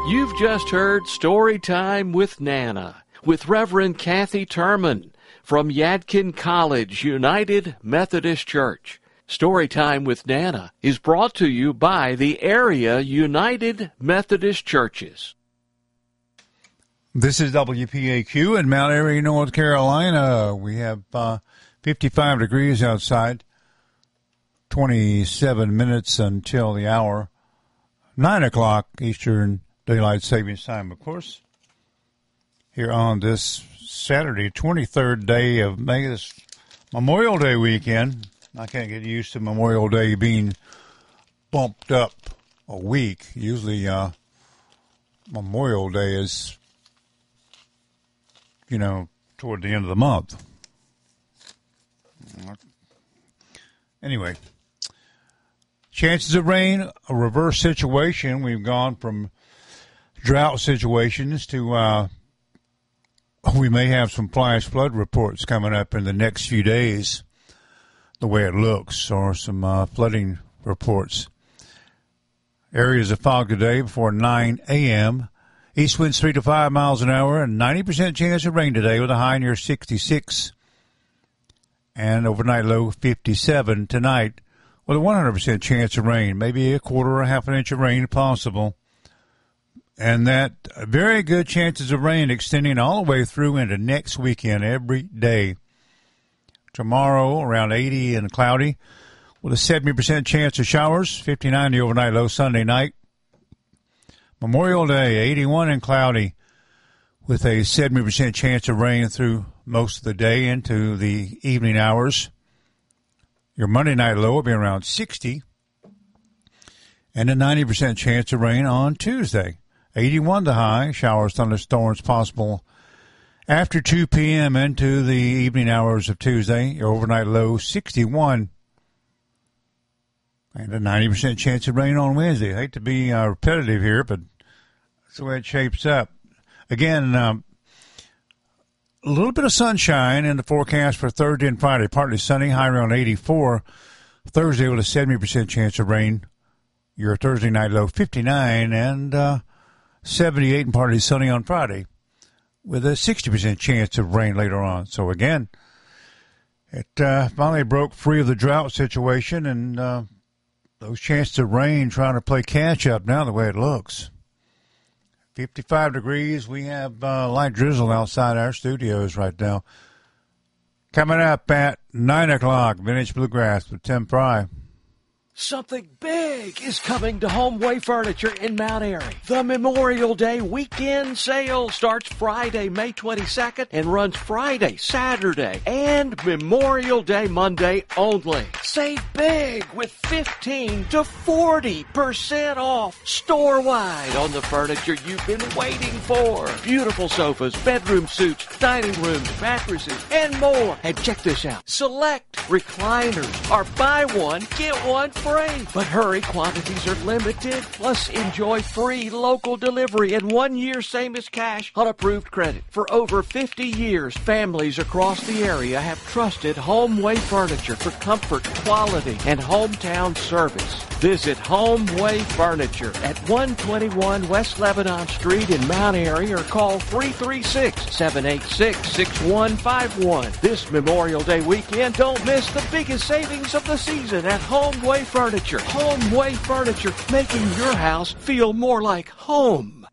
You've just heard Story Time with Nana, with Reverend Kathy Turman from Yadkin College United Methodist Church. Story Time with Nana is brought to you by the area United Methodist Churches. This is WPAQ in Mount Airy, North Carolina. We have 55 degrees outside, 27 minutes until the hour 9 o'clock Eastern Daylight Savings Time, of course. Here on this Saturday, 23rd day of May, this Memorial Day weekend. I can't get used to Memorial Day being bumped up a week. Usually Memorial Day is, toward the end of the month. Anyway, chances of rain, a reverse situation. We've gone from drought situations to we may have some flash flood reports coming up in the next few days, the way it looks, or some flooding reports. Areas of fog today before 9 a.m. East winds 3 to 5 miles an hour, and 90% chance of rain today with a high near 66. And overnight low 57 tonight with a 100% chance of rain, maybe a quarter or half an inch of rain possible. And that very good chances of rain extending all the way through into next weekend every day. Tomorrow around 80 and cloudy with a 70% chance of showers, 59 the overnight low Sunday night. Memorial Day, 81 and cloudy with a 70% chance of rain through most of the day into the evening hours. Your Monday night low will be around 60 and a 90% chance of rain on Tuesday. 81 the high, showers, thunderstorms possible after 2 p.m. into the evening hours of Tuesday. Your overnight low 61 and a 90% chance of rain on Wednesday. I hate to be repetitive here, but that's the way it shapes up. Again, a little bit of sunshine in the forecast for Thursday and Friday. Partly sunny, high around 84. Thursday with a 70% chance of rain. Your Thursday night low 59 and 78 and partly sunny on Friday with a 60% chance of rain later on. So again, it finally broke free of the drought situation, and those chances of rain trying to play catch up now the way it looks. 55 degrees. We have light drizzle outside our studios right now. Coming up at 9 o'clock, Vintage Bluegrass with Tim Fry. Something big is coming to Homeway Furniture in Mount Airy. The Memorial Day weekend sale starts Friday, May 22nd and runs Friday, Saturday, and Memorial Day Monday only. Save big with 15 to 40% off store-wide on the furniture you've been waiting for. Beautiful sofas, bedroom suites, dining rooms, mattresses, and more. And check this out. Select recliners are buy one, get one free. But hurry, quantities are limited. Plus, enjoy free local delivery and 1 year same as cash on approved credit. For over 50 years, families across the area have trusted Homeway Furniture for comfort, quality, and hometown service. Visit Homeway Furniture at 121 West Lebanon Street in Mount Airy or call 336-786-6151. This Memorial Day weekend, don't miss the biggest savings of the season at Homeway Furniture. Homeway Furniture, making your house feel more like home.